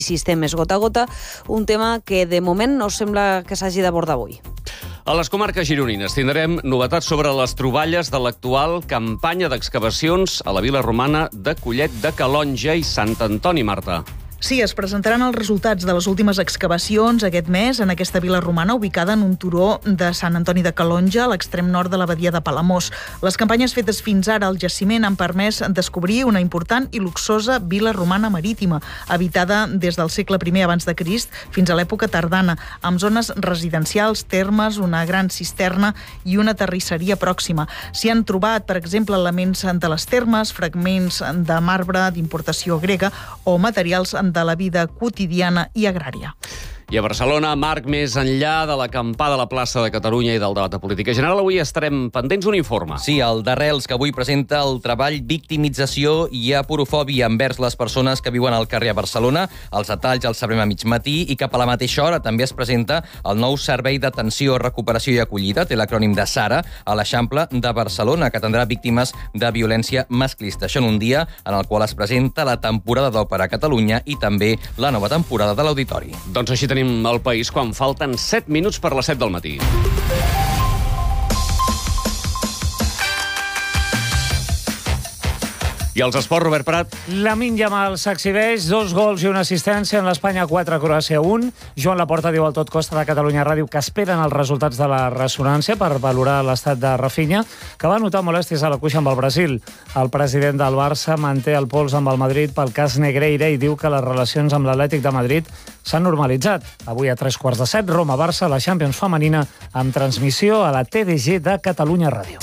sistema és gota a gota, un tema que de moment no sembla que s'hagi d'abordar avui. A les comarques gironines tindrem novetats sobre les troballes de l'actual campanya d'excavacions a la vila romana de Collet de Calonge i Sant Antoni, Marta. Sí, es presentaran els resultats de les últimes excavacions aquest mes en aquesta vila romana ubicada en un turó de Sant Antoni de Calonge, a l'extrem nord de la badia de Palamós. Les campanyes fetes fins ara al jaciment han permès descobrir una important i luxosa vila romana marítima, habitada des del segle I abans de Crist fins a l'època tardana, amb zones residencials, termes, una gran cisterna i una terrisseria pròxima. S'hi han trobat, per exemple, elements de les termes, fragments de marbre d'importació grega o materials de la vida quotidiana i agrària. I a Barcelona, Marc, més enllà de l'acampada a la plaça de Catalunya i del debat de política general, avui estarem pendents d'un informe. Sí, el d'Arrels, que avui presenta el treball Victimització i aporofòbia envers les persones que viuen al carrer a Barcelona. Els detalls els sabrem a mig matí i cap a la mateixa hora també es presenta el nou Servei d'Atenció, Recuperació i Acollida, té l'acrònim de SARA, a l'Eixample de Barcelona, que atendrà víctimes de violència masclista. Això en un dia en el qual es presenta la temporada d'òpera a Catalunya i també la nova temporada de l'Auditori. Doncs així tenim el país quan falten 7 minuts per les 7 del matí. I els esports, Robert Prat. Lamine Yamal s'exhibeix, 2 gols i una assistència en l'Espanya 4, Croàcia 1. Joan Laporta diu al Tot Costa de Catalunya Ràdio que esperen els resultats de la ressonància per valorar l'estat de Rafinha, que va notar molèsties a la cuixa amb el Brasil. El president del Barça manté el pols amb el Madrid pel cas Negreira i diu que les relacions amb l'Atlètic de Madrid s'han normalitzat. Avui a 7:15, Roma-Barça, la Champions femenina, amb transmissió a la TDG de Catalunya Ràdio.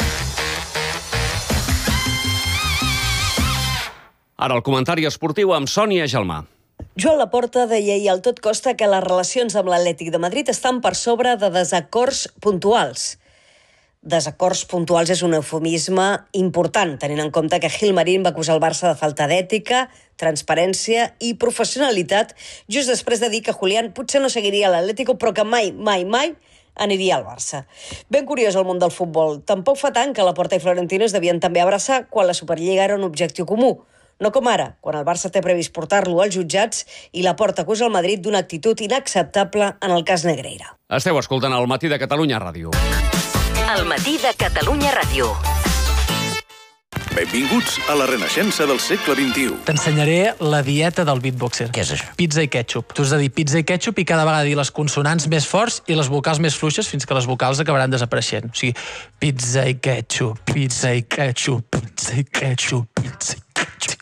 Ara el comentari esportiu amb Sònia Gelmà. Joan Laporta deia ahir al Tot Costa que les relacions amb l'Atlètic de Madrid estan per sobre de desacords puntuals. Desacords puntuals és un eufemisme important, tenint en compte que Gil Marín va acusar el Barça de falta d'ètica, transparència i professionalitat, just després de dir que Julián potser no seguiria l'Atlético, però que mai aniria al Barça. Ben curiós el món del futbol. Tampoc fa tant que Laporta i Florentino es devien també abraçar quan la Superliga era un objectiu comú. No com ara, quan el Barça té previst portar-lo als jutjats i Laporta acusa el Madrid d'una actitud inacceptable en el cas Negreira. Esteu escoltant el Matí de Catalunya Ràdio. El Matí de Catalunya Ràdio. Benvinguts a la renaixença del segle XXI. T'ensenyaré la dieta del beatboxer. Què és això? Pizza i ketchup. Tu has de dir pizza i ketchup i cada vegada dir les consonants més forts i les vocals més fluixes fins que les vocals acabaran desapareixent. O sigui, pizza i ketchup, pizza i ketchup, pizza i ketchup, pizza i ketchup.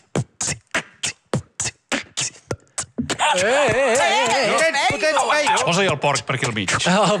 Posa-hi el porc per aquí al mig.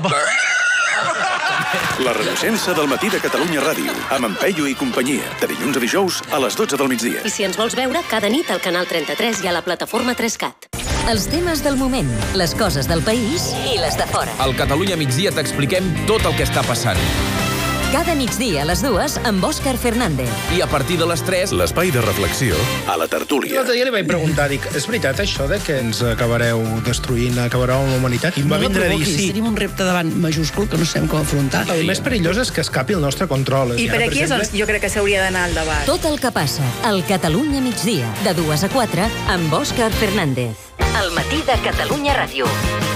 La renaixença del Matí de Catalunya Ràdio, amb en Peyu i companyia, de dilluns a dijous a les 12 del migdia. I si ens vols veure, cada nit al canal 33 i a la plataforma 3CAT. Els temes del moment, les coses del país i les de fora. Al Catalunya Migdia t'expliquem tot el que està passant. Cada migdia a les 2 amb Òscar Fernández. I a partir de les 3... l'espai de reflexió a la tertúlia. L'altre dia li vaig preguntar, dic, és veritat això de que ens acabareu destruint, acabareu amb la humanitat? I em va vindre a dir sí. Tenim un repte davant majúscul que no sabem com afrontar. El més perillós és que escapi el nostre control. I per aquí és on jo crec que s'hauria d'anar al debat. Tot el que passa al Catalunya Migdia, de 2 a 4, amb Òscar Fernández. El Matí de Catalunya Ràdio.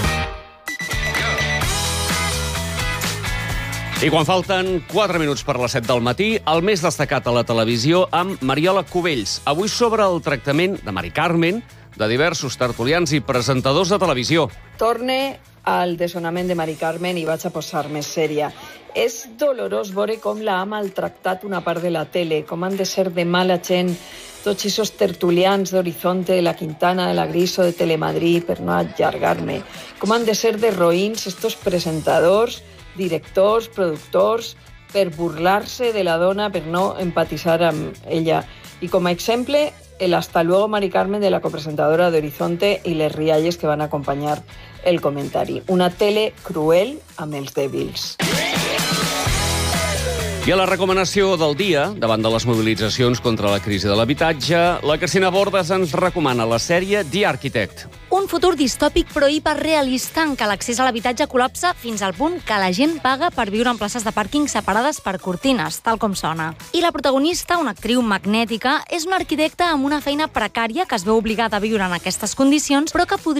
I quan falten 4 minuts per les 7 del matí, el més destacat a la televisió amb Mariola Cubells. Avui sobre el tractament de Mari Carmen, de diversos tertulians i presentadors de televisió. Torne al desonament de Mari Carmen i vaig a posar-me sèria. És dolorós veure com la ha maltractat una part de la tele, com han de ser de mala gent tots aquests tertulians d'Horizonte, de la Quintana, de la Griso, de Telemadrid, per no allargar-me. Com han de ser de roïns estos presentadors, directors, productors, per burlar-se de la dona, per no empatitzar amb ella. I com a exemple, el hasta luego Mari Carmen de la copresentadora de Horizonte i les rialles que van acompanyar el comentari. Una tele cruel amb els dèbils. I a la recomanació del dia, davant de les mobilitzacions contra la crisi de l'habitatge, la Cristina Bordes ens recomana la sèrie The Architect. Un futur distòpic però hiperrealista en què l'accés a l'habitatge col·lapsa fins al punt que la gent paga per viure en places de pàrquing separades per cortines, tal com sona. I la protagonista, una actriu magnètica, és una arquitecta amb una feina precària que es veu obligada a viure en aquestes condicions, però que podria